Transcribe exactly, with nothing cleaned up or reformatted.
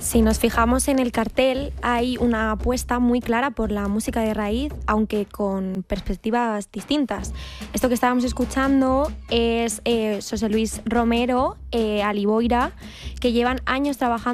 Si nos fijamos en el cartel, hay una apuesta muy clara por la música de raíz, aunque con perspectivas distintas. Esto que estábamos escuchando es eh, José Luis Romero, eh, Aliboira, que llevan años trabajando